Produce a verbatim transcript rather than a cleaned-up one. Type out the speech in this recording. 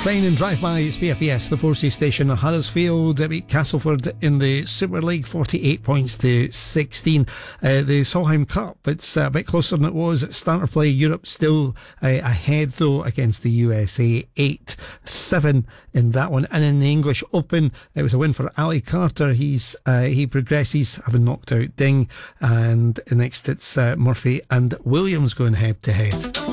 Playing in drive-by, it's B F B S, the four-C station. Huddersfield beat Castleford in the Super League, forty-eight points to sixteen. Uh, the Solheim Cup, it's a bit closer than it was at starter play. Europe still uh, ahead, though, against the U S A, eight seven in that one. And in the English Open, it was a win for Ali Carter. He's uh, he progresses, having knocked out Ding. And next, it's uh, Murphy and Williams going head-to-head.